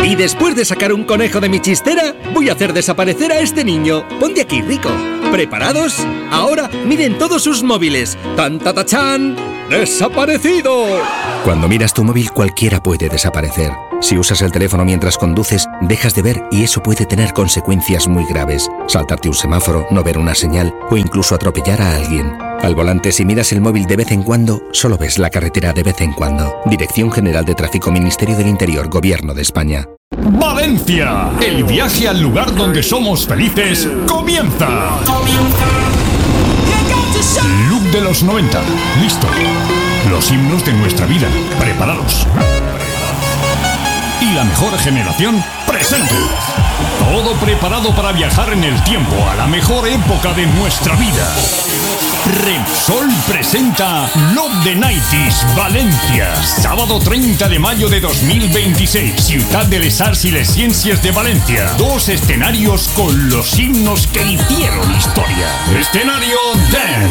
Y después de sacar un conejo de mi chistera, voy a hacer desaparecer a este niño. Ponte aquí, Rico. ¿Preparados? Ahora miren todos sus móviles. ¡Tan, tatachán! ¡Desaparecido! Cuando miras tu móvil, cualquiera puede desaparecer. Si usas el teléfono mientras conduces, dejas de ver y eso puede tener consecuencias muy graves. Saltarte un semáforo, no ver una señal o incluso atropellar a alguien. Al volante, si miras el móvil de vez en cuando, solo ves la carretera de vez en cuando. Dirección General de Tráfico, Ministerio del Interior, Gobierno de España. ¡Valencia! El viaje al lugar donde somos felices comienza. Look de los 90. Listo. Los himnos de nuestra vida. Preparados. Y la mejor generación presente. Todo preparado para viajar en el tiempo a la mejor época de nuestra vida. Repsol presenta Love the 90s Valencia, sábado 30 de mayo de 2026, Ciudad de les Arts y les Ciencias de Valencia. 2 escenarios con los himnos que hicieron historia. Escenario Dance,